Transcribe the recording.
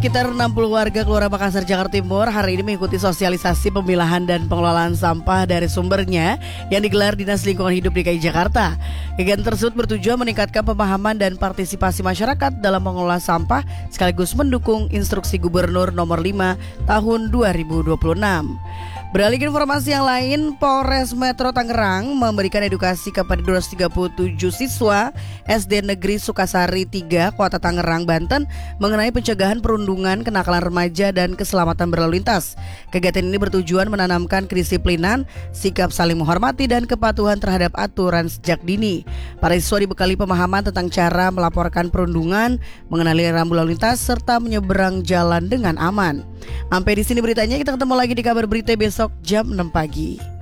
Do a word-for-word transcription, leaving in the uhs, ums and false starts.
Sekitar enam puluh warga Kelurahan Makassar, Jakarta Timur hari ini mengikuti sosialisasi pemilahan dan pengelolaan sampah dari sumbernya yang digelar Dinas Lingkungan Hidup D K I Jakarta. Kegiatan tersebut bertujuan meningkatkan pemahaman dan partisipasi masyarakat dalam mengelola sampah sekaligus mendukung instruksi Gubernur nomor lima tahun dua ribu dua puluh enam. Beralih ke informasi yang lain, Polres Metro Tangerang memberikan edukasi kepada dua ratus tiga puluh tujuh siswa S D Negeri Sukasari tiga, Kota Tangerang, Banten mengenai pencegahan perundungan, kenakalan remaja, dan keselamatan berlalu lintas. Kegiatan ini bertujuan menanamkan kedisiplinan, sikap saling menghormati, dan kepatuhan terhadap aturan sejak dini. Para siswa dibekali pemahaman tentang cara melaporkan perundungan, mengenali rambu lalu lintas, serta menyeberang jalan dengan aman. Sampai di sini beritanya, kita ketemu lagi di kabar berita besok jam enam pagi.